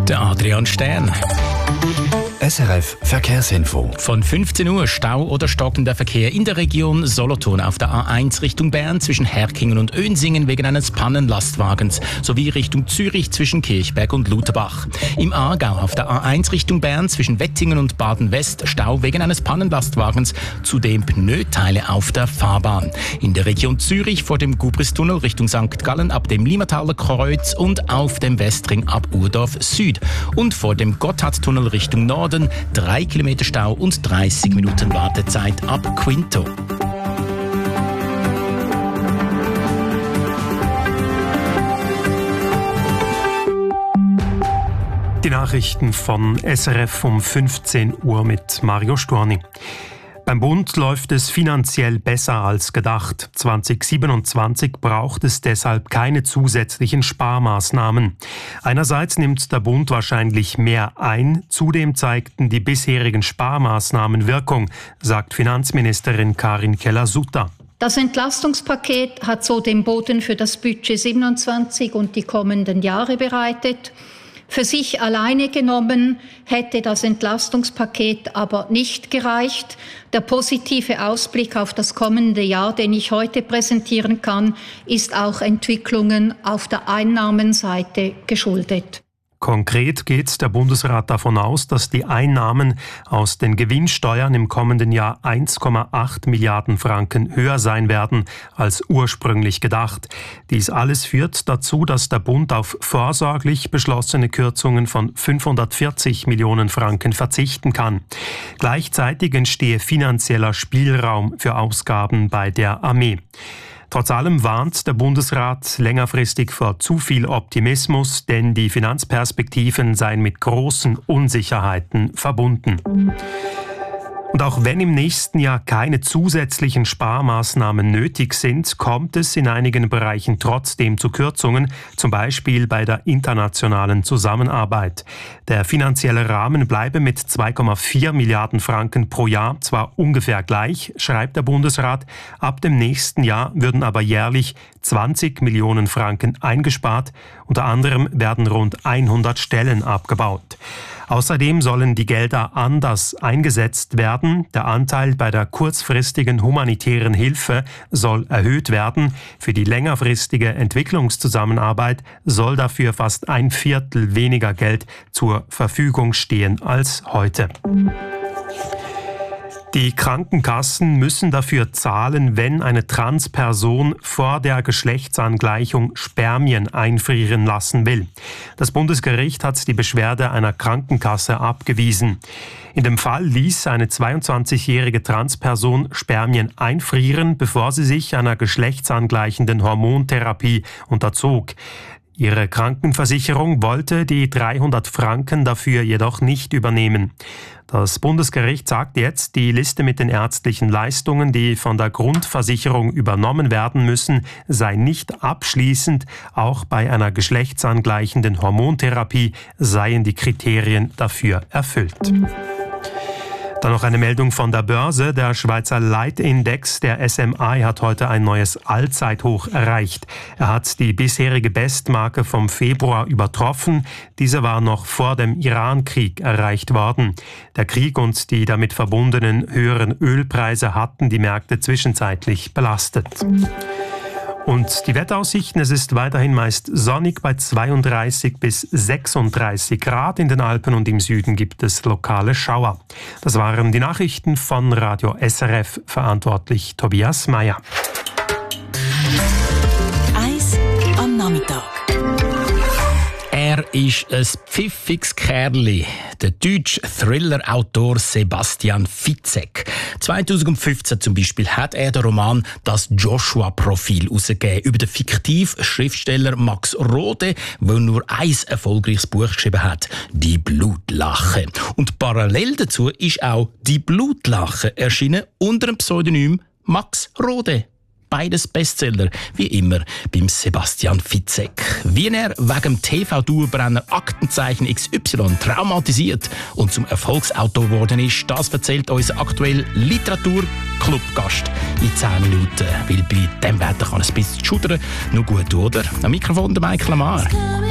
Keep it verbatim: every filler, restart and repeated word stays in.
Der Adrian Stern. S R F Verkehrsinfo. Von fünfzehn Uhr Stau oder stockender Verkehr in der Region Solothurn auf der A eins Richtung Bern zwischen Herkingen und Önsingen wegen eines Pannenlastwagens sowie Richtung Zürich zwischen Kirchberg und Lutherbach. Im Aargau auf der A eins Richtung Bern zwischen Wettingen und Baden-West Stau wegen eines Pannenlastwagens, zudem Pneuteile auf der Fahrbahn. In der Region Zürich vor dem Gubristunnel Richtung Sankt Gallen ab dem Limataler Kreuz und auf dem Westring ab Urdorf Süd. Und vor dem Gotthardtunnel Richtung Norden drei Kilometer Stau und dreißig Minuten Wartezeit ab Quinto. Die Nachrichten von S R F um fünfzehn Uhr mit Mario Storni. Beim Bund läuft es finanziell besser als gedacht. zwanzig siebenundzwanzig braucht es deshalb keine zusätzlichen Sparmaßnahmen. Einerseits nimmt der Bund wahrscheinlich mehr ein, zudem zeigten die bisherigen Sparmaßnahmen Wirkung, sagt Finanzministerin Karin Keller-Sutter. Das Entlastungspaket hat so den Boden für das Budget siebenundzwanzig und die kommenden Jahre bereitet. Für sich alleine genommen hätte das Entlastungspaket aber nicht gereicht. Der positive Ausblick auf das kommende Jahr, den ich heute präsentieren kann, ist auch Entwicklungen auf der Einnahmenseite geschuldet. Konkret geht der Bundesrat davon aus, dass die Einnahmen aus den Gewinnsteuern im kommenden Jahr eins Komma acht Milliarden Franken höher sein werden als ursprünglich gedacht. Dies alles führt dazu, dass der Bund auf vorsorglich beschlossene Kürzungen von fünfhundertvierzig Millionen Franken verzichten kann. Gleichzeitig entstehe finanzieller Spielraum für Ausgaben bei der Armee. Trotz allem warnt der Bundesrat längerfristig vor zu viel Optimismus, denn die Finanzperspektiven seien mit großen Unsicherheiten verbunden. Und auch wenn im nächsten Jahr keine zusätzlichen Sparmaßnahmen nötig sind, kommt es in einigen Bereichen trotzdem zu Kürzungen, zum Beispiel bei der internationalen Zusammenarbeit. Der finanzielle Rahmen bleibe mit zwei Komma vier Milliarden Franken pro Jahr zwar ungefähr gleich, schreibt der Bundesrat, ab dem nächsten Jahr würden aber jährlich zwanzig Millionen Franken eingespart, unter anderem werden rund hundert Stellen abgebaut. Außerdem sollen die Gelder anders eingesetzt werden. Der Anteil bei der kurzfristigen humanitären Hilfe soll erhöht werden. Für die längerfristige Entwicklungszusammenarbeit soll dafür fast ein Viertel weniger Geld zur Verfügung stehen als heute. Die Krankenkassen müssen dafür zahlen, wenn eine Transperson vor der Geschlechtsangleichung Spermien einfrieren lassen will. Das Bundesgericht hat die Beschwerde einer Krankenkasse abgewiesen. In dem Fall ließ eine zweiundzwanzigjährige Transperson Spermien einfrieren, bevor sie sich einer geschlechtsangleichenden Hormontherapie unterzog. Ihre Krankenversicherung wollte die dreihundert Franken dafür jedoch nicht übernehmen. Das Bundesgericht sagt jetzt, die Liste mit den ärztlichen Leistungen, die von der Grundversicherung übernommen werden müssen, sei nicht abschließend. Auch bei einer geschlechtsangleichenden Hormontherapie seien die Kriterien dafür erfüllt. Dann noch eine Meldung von der Börse. Der Schweizer Leitindex, der S M I, hat heute ein neues Allzeithoch erreicht. Er hat die bisherige Bestmarke vom Februar übertroffen. Diese war noch vor dem Iran-Krieg erreicht worden. Der Krieg und die damit verbundenen höheren Ölpreise hatten die Märkte zwischenzeitlich belastet. Und die Wetteraussichten, es ist weiterhin meist sonnig bei zweiunddreißig bis sechsunddreißig Grad. In den Alpen und im Süden gibt es lokale Schauer. Das waren die Nachrichten von Radio S R F, verantwortlich Tobias Meyer. Eis am Nachmittag. Er ist ein pfiffiges Kerli, der deutsche Thriller-Autor Sebastian Fitzek. zweitausendfünfzehn zum Beispiel hat er den Roman «Das Joshua-Profil» herausgegeben über den fiktiven Schriftsteller Max Rode, der nur ein erfolgreiches Buch geschrieben hat, «Die Blutlache». Und parallel dazu ist auch «Die Blutlache» erschienen unter dem Pseudonym Max Rode. Beides Bestseller, wie immer beim Sebastian Fitzek. Wie er wegen dem T V-Dauerbrenner Aktenzeichen X Y traumatisiert und zum Erfolgsautor geworden ist, das erzählt unser aktueller Literaturclub-Gast in zehn Minuten. Weil bei dem Wetter kann es ein bisschen schudern. Nur gut, oder? Am Mikrofon der Michael Lamar.